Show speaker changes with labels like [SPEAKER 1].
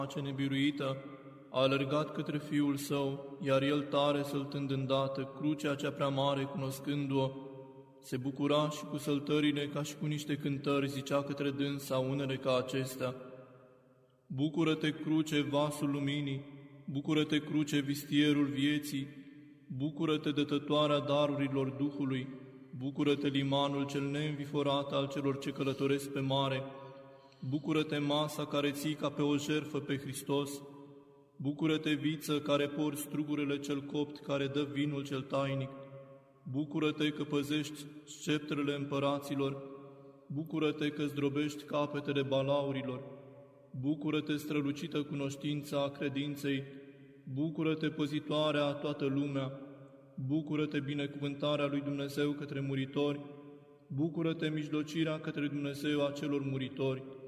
[SPEAKER 1] ce nebiruită, a alergat către Fiul Său, iar El tare săltând îndată, crucea cea prea mare, cunoscându-o, se bucura și cu săltările ca și cu niște cântări zicea către dânsa unele ca acestea: Bucură-te, cruce, vasul luminii, bucură-te, cruce, vistierul vieții, bucură-te, dătătoarea darurilor Duhului, bucură-te, limanul cel neînviforat al celor ce călătoresc pe mare, bucură-te, masa care ții ca pe o jertfă pe Hristos, bucură-te, viță care porți strugurile cel copt, care dă vinul cel tainic, bucură-te că păzești sceptrele împăraților, bucură-te că zdrobești capetele balaurilor, bucură-te, strălucită cunoștința credinței, bucură-te, păzitoarea a toată lumea, bucură-te, binecuvântarea lui Dumnezeu către muritori, bucură-te, mijlocirea către Dumnezeu a celor muritori,